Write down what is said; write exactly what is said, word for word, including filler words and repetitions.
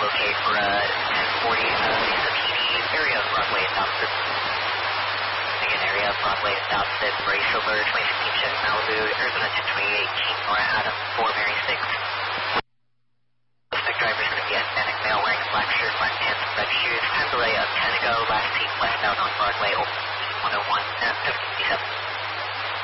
okay for uh, ten forty uh, Lisa P D, area of Broadway and Dobson. Again, area of Broadway and Dobson, Ray Silver, twenty sixteen Chevy Malibu, Arizona ten twenty-eight, King Nora Adam, four Mary six. Suspect driver is going to be a Hispanic male wearing a black shirt, black pants, and red shoes. Time delay of ten ago, last seen westbound on Broadway, one oh one, seven fifty-seven.